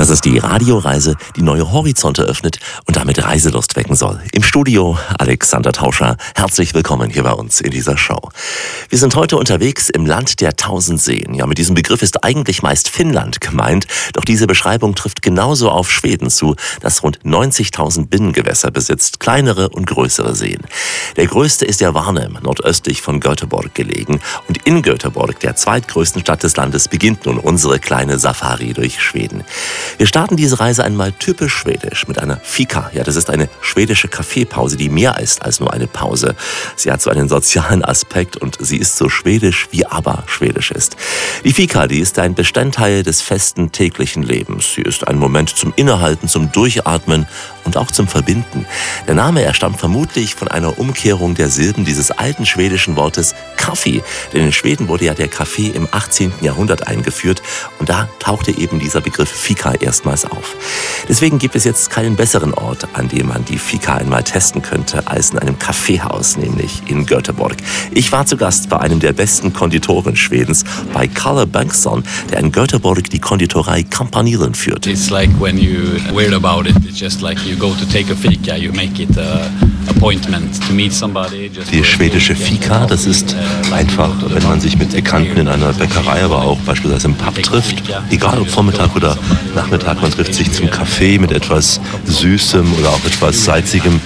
Das ist die Radioreise, die neue Horizonte öffnet und damit Reiselust wecken soll. Im Studio Alexander Tauscher. Herzlich willkommen hier bei uns in dieser Show. Wir sind heute unterwegs im Land der 1000 Seen. Ja, mit diesem Begriff ist eigentlich meist Finnland gemeint. Doch diese Beschreibung trifft genauso auf Schweden zu, das rund 90.000 Binnengewässer besitzt, kleinere und größere Seen. Der größte ist der Varnhem, nordöstlich von Göteborg gelegen. Und in Göteborg, der zweitgrößten Stadt des Landes, beginnt nun unsere kleine Safari durch Schweden. Wir starten diese Reise einmal typisch schwedisch mit einer Fika. Ja, das ist eine schwedische Kaffeepause, die mehr ist als nur eine Pause. Sie hat so einen sozialen Aspekt und sie ist so schwedisch, wie aber schwedisch ist. Die Fika, die ist ein Bestandteil des festen täglichen Lebens. Sie ist ein Moment zum Innehalten, zum Durchatmen und auch zum Verbinden. Der Name, er stammt vermutlich von einer Umkehrung der Silben dieses alten schwedischen Wortes Kaffee. Denn in Schweden wurde ja der Kaffee im 18. Jahrhundert eingeführt und da tauchte eben dieser Begriff Fika erstmals auf. Deswegen gibt es jetzt keinen besseren Ort, an dem man die Fika einmal testen könnte, als in einem Kaffeehaus, nämlich in Göteborg. Ich war zu Gast bei einem der besten Konditoren Schwedens, bei Carl Bengtsson, der in Göteborg die Konditorei Campanilen führt. It's like when you weird about it, it's just like you go to take a fika, you make it a appointment to meet somebody. Die schwedische Fika, das ist einfach, wenn man sich mit Bekannten in einer Bäckerei, aber auch beispielsweise im Pub trifft, egal ob Vormittag oder Nachmittag, man trifft sich zum Kaffee mit etwas Süßem oder auch etwas Salzigem.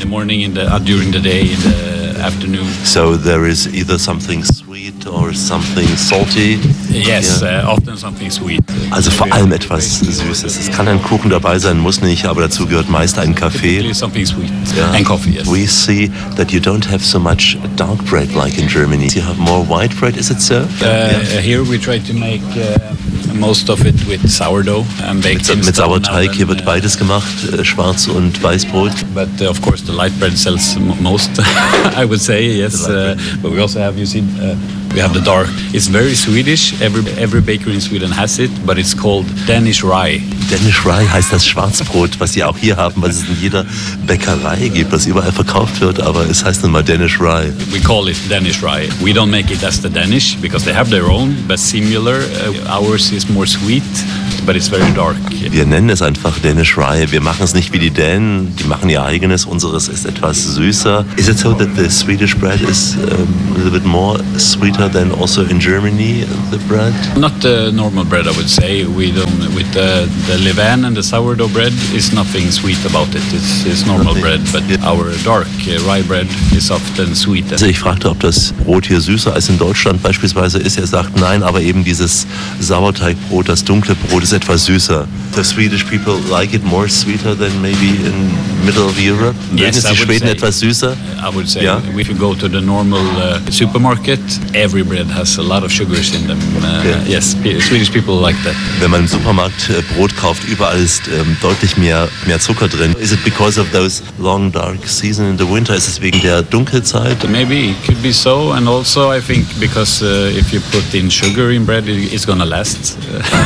So there is either something sweet or something salty. Yes, often something sweet. Also vor allem etwas Süßes. Es kann ein Kuchen dabei sein, muss nicht, aber dazu gehört meist ein Kaffee. Something sweet and coffee, yes. We see that you don't have so much dark bread like in Germany. You have more white bread, is it so? Here we try to make most of it with sourdough and baked in. Mit Sauerteig, hier wird beides gemacht, Schwarz- und Weißbrot. But of course the light bread sells most, I would say, yes. But we also have, you see, we have the dark. It's very Swedish. Every bakery in Sweden has it, but it's called Danish rye. Danish rye heißt das Schwarzbrot, was Sie auch hier haben, was es in jeder Bäckerei gibt, was überall verkauft wird, aber es heißt nun mal Danish rye. We call it Danish rye. We don't make it as the Danish because they have their own, but similar. Ours is more sweet, but it's very dark. Wir nennen es einfach Danish rye. Wir machen es nicht wie die Dänen, die machen ihr eigenes. Unseres ist etwas süßer. Is it so that the Swedish bread is a little bit more sweeter than also in Germany, the bread? Not the normal bread, I would say. We don't, with the levain and the sourdough bread is nothing sweet about it. It's normal bread, but our dark rye bread is often sweet. Also ich fragte, ob das Brot hier süßer als in Deutschland beispielsweise ist. Er sagt nein, aber eben dieses Sauerteigbrot, das dunkle Brot ist etwas süßer. The Swedish people like it more sweeter than maybe in middle of Europe. Yes, ist die Schweden etwas süßer? I would say, if you go to the normal supermarket, every bread has a lot of sugars in them. Yes, Swedish people like that. Wenn man im Supermarkt Brot kauft, überall ist deutlich mehr Zucker drin. Is it because of those long dark season in the winter? Ist es wegen der Dunkelzeit? Maybe it could be so, and also I think because if you put in sugar in bread, it's gonna last.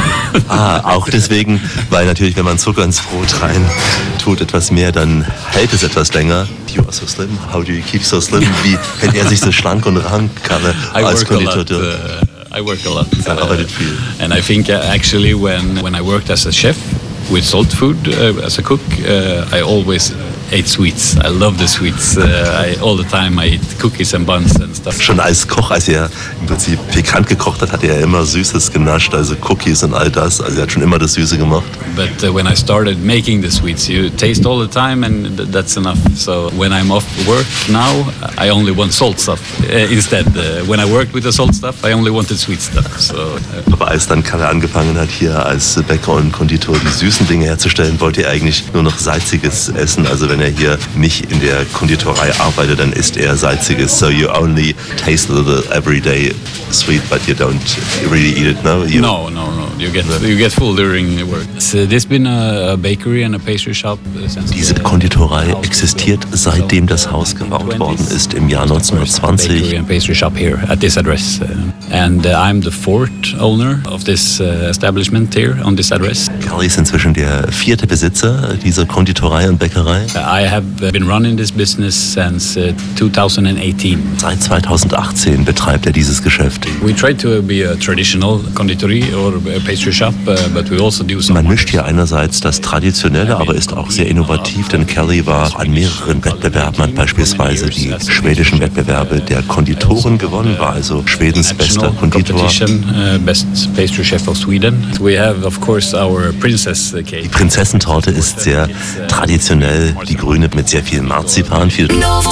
Auch deswegen, weil natürlich, wenn man Zucker ins Brot rein tut, etwas mehr, dann hält es etwas länger. You are so slim. How do you keep so slim? Wie hält er sich so schlank und rank, Karle, als Konditor? I work a lot. Er arbeitet viel. And I think actually when I worked as a chef with salt food, as a cook, I always ate sweets. I love the sweets. All the time I eat cookies and buns and stuff. Schon als Koch, als er im Prinzip pikant gekocht hat, hat er immer Süßes genascht, also Cookies und all das. Also er hat schon immer das Süße gemacht. But when I started making the sweets, you taste all the time and that's enough. So when I'm off work now, I only want salt stuff instead. When I worked with the salt stuff, I only wanted sweet stuff. So, Aber als dann Kalle angefangen hat, hier als Bäcker und Konditor die süßen Dinge herzustellen, wollte er eigentlich nur noch salziges essen. Also wenn er hier nicht in der Konditorei arbeitet, dann isst er salziges. So you only taste a little every day sweet, but you don't really eat it, no? No. You get full during work. There's been a bakery and a pastry shop since. Diese Konditorei existiert, seitdem das Haus gebaut worden ist, im Jahr 1920. Bakery and pastry shop here at this address. And I'm the fourth owner of this establishment here on this address. Carl ist inzwischen der 4. Besitzer dieser Konditorei und Bäckerei. I have been running this business since 2018. Seit 2018 betreibt er dieses Geschäft. We try to be a traditional conditori or pastry shop, but we also do some. Man mischt hier einerseits das Traditionelle, aber ist auch sehr innovativ, denn Kelly war an mehreren Wettbewerben, hat beispielsweise die schwedischen Wettbewerbe der Konditoren gewonnen, war also Schwedens bester Konditor. Best pastry chef of Sweden. We have, of course, our princess cake. Die Prinzessentorte ist sehr traditionell, die grüne mit sehr viel Marzipan, viel